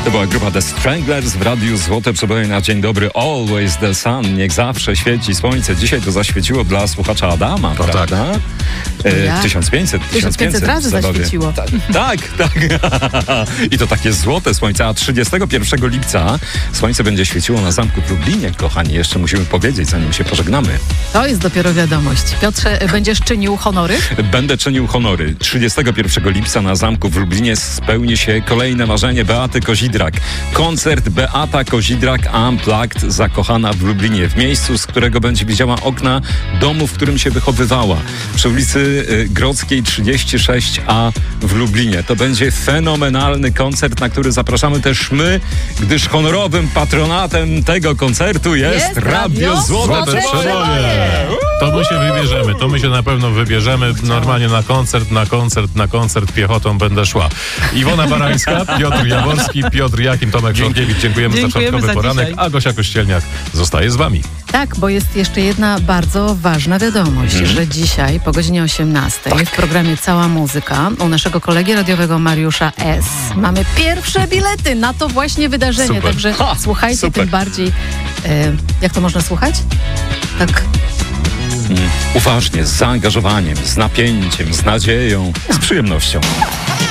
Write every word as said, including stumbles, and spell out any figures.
To była grupa The Stranglers w Radiu Złote Przeboje na dzień dobry. Always the sun. Niech zawsze świeci słońce. Dzisiaj to zaświeciło dla słuchacza Adama, no prawda? Tak. E, Ja. tysiąc pięćset, tysiąc pięćset razy zaświeciło. Ta, tak, tak. I to takie złote słońce. A trzydziestego pierwszego lipca słońce będzie świeciło na zamku w Lublinie, kochani. Jeszcze musimy powiedzieć, zanim się pożegnamy. To jest dopiero wiadomość. Piotrze, będziesz czynił honory? Będę czynił honory. trzydziestego pierwszego lipca na zamku w Lublinie spełni się kolejne marzenie Beaty Kozidrak. Koncert Beata Kozidrak Unplugged, zakochana w Lublinie, w miejscu, z którego będzie widziała okna domu, w którym się wychowywała. Przy ulicy y, Grodzkiej trzydzieści sześć A w Lublinie. To będzie fenomenalny koncert, na który zapraszamy też my, gdyż honorowym patronatem tego koncertu jest, Jest Radio, Radio Złote Złote Przeboje. To my się wybierzemy, to my się na pewno wybierzemy. Normalnie na koncert, na koncert, na koncert piechotą będę szła. Iwona Barańska, Piotr Jaworski, Piotr Jakim, Tomek Żonkiewicz. Dziękujemy, Dziękujemy za czwartkowy za poranek, dzisiaj. a Gosia Kościelniak zostaje z wami. Tak, bo jest jeszcze jedna bardzo ważna wiadomość, Mhm. że dzisiaj po godzinie osiemnastej Tak. w programie Cała Muzyka u naszego kolegi radiowego Mariusza S. mamy pierwsze bilety na to właśnie wydarzenie, Super. także Ha, słuchajcie super. tym bardziej. E, jak to można słuchać? Tak. Mm, Uważnie, z zaangażowaniem, z napięciem, z nadzieją, z przyjemnością.